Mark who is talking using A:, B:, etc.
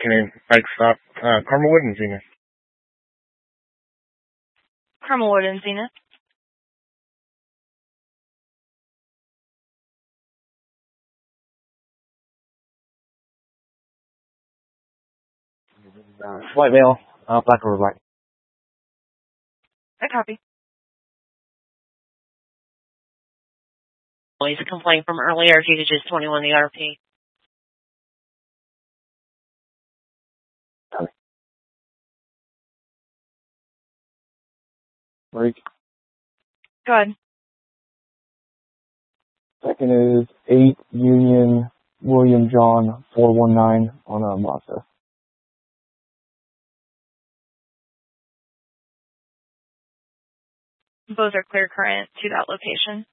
A: Canadian Bike Stop, Carmelwood and Zenith.
B: Carmelwood and Zenith.
A: White male, Black River Black.
B: I copy.
C: He's a complaint from earlier. If you could just 21 the RP.
A: Break.
B: Go ahead.
A: Second is 8 Union William John 419 on a Mazda.
B: Both are clear current to that location.